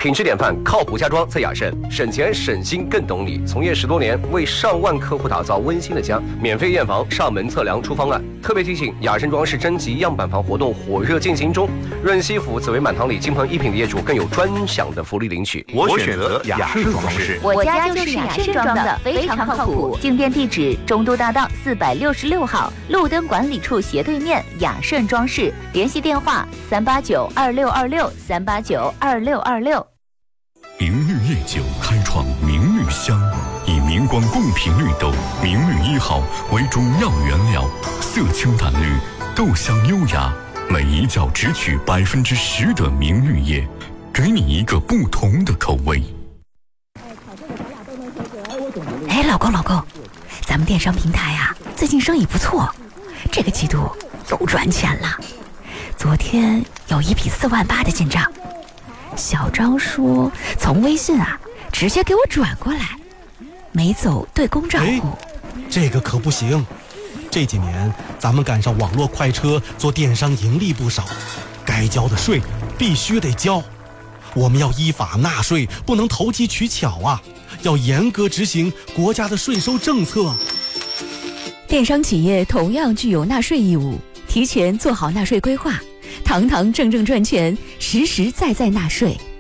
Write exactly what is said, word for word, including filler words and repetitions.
品质典范，靠谱家装在雅盛，省钱省心更懂你。从业十多年，为上万客户打造温馨的家，免费验房、上门测量、出方案。特别提醒，雅盛装饰征集样板房活动火热进行中，润西府紫薇满堂里金鹏一品的业主更有专享的福利领取。 我选择雅盛装饰， 我家就是雅盛装的，非常靠谱。进店地址：中都大道四百六十六号，路灯管理处斜对面，雅盛装饰。联系电话：三八九二六二六三八九二六二六。 明绿夜酒开创明绿香，以明光贡品绿豆明绿一号为中药原料，色清淡绿，豆香优雅，每一窖只取百分之十的明绿叶，给你一个不同的口味。 哎，老公老公，咱们电商平台啊，最近生意不错，这个季度又赚钱了。昨天有一笔四万八的进账。小张说从微信啊直接给我转过来，没走对公账户。 这个可不行，这几年咱们赶上网络快车，做电商盈利不少，该交的税必须得交。我们要依法纳税，不能投机取巧啊，要严格执行国家的税收政策。 电商企业同样具有纳税义务，提前做好纳税规划，堂堂正正赚钱，实实在在纳税。